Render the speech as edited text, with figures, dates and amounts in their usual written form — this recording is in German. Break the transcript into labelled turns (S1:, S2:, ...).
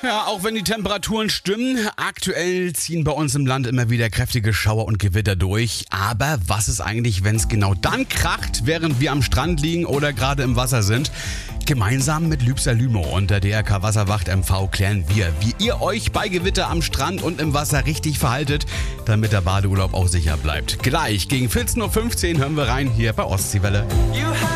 S1: Ja, auch wenn die Temperaturen stimmen, aktuell ziehen bei uns im Land immer wieder kräftige Schauer und Gewitter durch. Aber was ist eigentlich, wenn es genau dann kracht, während wir am Strand liegen oder gerade im Wasser sind? Gemeinsam mit Lübser Lümo und der DRK Wasserwacht MV klären wir, wie ihr euch bei Gewitter am Strand und im Wasser richtig verhaltet, damit der Badeurlaub auch sicher bleibt. Gleich gegen 14.15 Uhr hören wir rein hier bei Ostseewelle.